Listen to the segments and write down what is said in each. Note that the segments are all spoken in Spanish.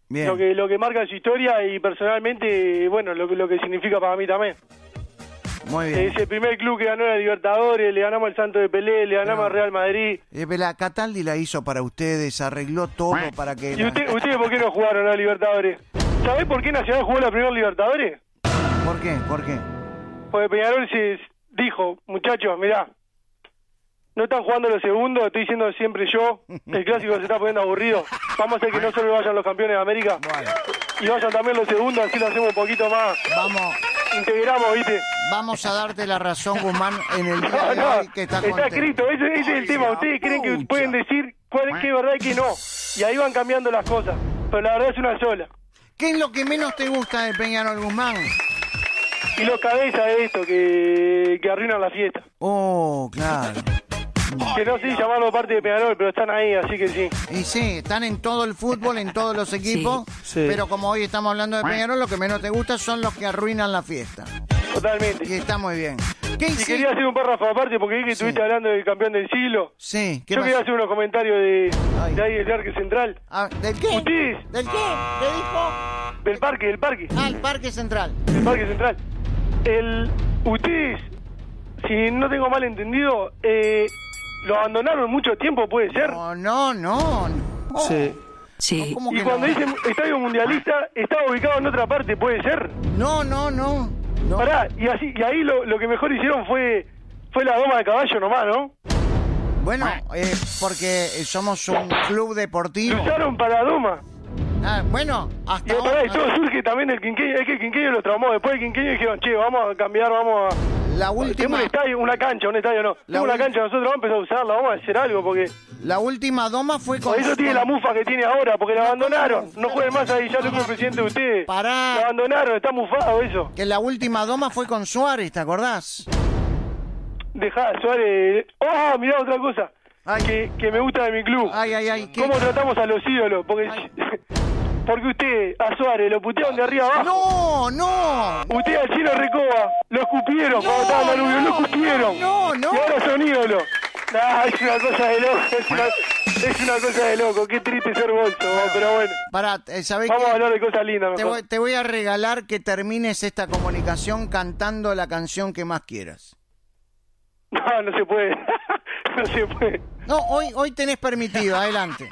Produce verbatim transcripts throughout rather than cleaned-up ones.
Bien. Lo que lo que marca su historia y personalmente, bueno, lo, que lo que significa para mí también. Muy bien. Es el primer club que ganó la Libertadores, le ganamos al Santos de Pelé, le ganamos al Real Madrid. Eh, la Cataldi la hizo para ustedes, arregló todo para que... ¿Y la... usted, ustedes por qué no jugaron a la Libertadores? ¿Sabés por qué Nacional jugó la primera Libertadores? ¿Por qué? ¿Por qué? Porque Peñarol se dijo, muchachos, mirá, no están jugando los segundos, estoy diciendo siempre yo, el clásico se está poniendo aburrido, vamos a hacer que no solo vayan los campeones de América, bueno. y vayan también los segundos, así lo hacemos un poquito más. Vamos. Integramos, ¿viste? Vamos a darte la razón, Guzmán, en el día No, de no, hoy que está está contento. escrito, ese, ese es el tema, ustedes creen que pucha. pueden decir cuál es que es verdad y que no, y ahí van cambiando las cosas, pero la verdad es una sola. ¿Qué es lo que menos te gusta de Peñarol, Guzmán? Y los cabezas de esto, que, que arruinan la fiesta. Oh, claro. Que no sé llamarlo parte de Peñarol, pero están ahí, así que sí. Y sí, están en todo el fútbol, en todos los equipos, Sí. pero como hoy estamos hablando de Peñarol, lo que menos te gusta son los que arruinan la fiesta. Totalmente. Y está muy bien. ¿Qué Y hiciste? quería hacer un párrafo aparte porque vi que Sí. estuviste hablando del campeón del siglo. Sí, ¿qué Yo quería pasó? hacer unos comentarios de, Ay. de ahí del Parque Central. Ah, ¿del qué? ¿Ustedes? ¿Del qué? ¿Le dijo? Del parque, del parque. Ah, el Parque Central. Del Parque Central. El, ustedes, si no tengo mal entendido, eh, lo abandonaron mucho tiempo, ¿puede ser? No, no, no. no. Sí. Sí. ¿Cómo Y que cuando no? dice estadio mundialista, estaba ubicado en otra parte, ¿puede ser? No, no, no. no. Pará, y así y ahí lo, lo que mejor hicieron fue fue la doma de caballo nomás, ¿no? Bueno, eh, porque somos un club Lo deportivo. usaron para la doma. Ah, bueno, Y hasta pará, y ahora, todo surge también del quinqueño, es que el quinqueño lo traumó. Después del quinqueño dijeron, che, vamos a cambiar, vamos a... la Tenemos última, un estadio, una cancha, un estadio no. La Tenemos una ul- cancha, nosotros vamos a empezar a usarla, vamos a hacer algo, porque... la última doma fue con... Por eso tiene la mufa que tiene ahora, porque la No, abandonaron. ¿cómo? No jueguen más ahí, ya lo dijo el presidente de ustedes. Pará. La abandonaron, está mufado eso. Que la última doma fue con Suárez, ¿te acordás? Dejá, Suárez... ¡Oh, mirá otra cosa! Ay. Que, que me gusta de mi club. Ay, ay, ay. ¿qué? ¿Cómo tratamos a los ídolos? Porque... Ay. Porque usted, a Suárez, lo putearon de arriba abajo. No, no. Usted al Chino Recoba, lo escupieron cuando estaba en Danubio, lo escupieron. No, no. Y ahora son ídolos. Nah, es una cosa de loco, es una, es una cosa de loco. Qué triste ser bolso, pero bueno. Pará, eh, ¿sabés Vamos qué? a hablar de cosas lindas Te mejor. voy, te voy a regalar que termines esta comunicación cantando la canción que más quieras. No, no se puede. No se puede. No, hoy, hoy tenés permitido, adelante.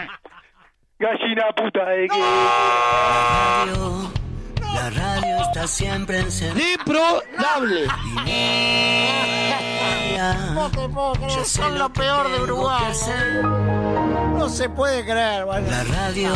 Gallina puta de que... Radio, la radio está siempre encendida. Improbable. No te puedo creer, Yo sé son lo que peor de tengo Uruguay. que hacer. No se puede creer, bueno. La radio